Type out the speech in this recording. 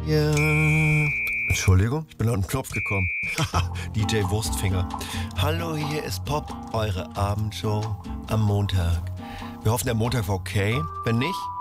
Ja. Entschuldigung, ich bin an den Knopf gekommen. DJ Wurstfinger. Hallo, hier ist Pop, eure Abendshow am Montag. Wir hoffen, der Montag war okay. Wenn nicht,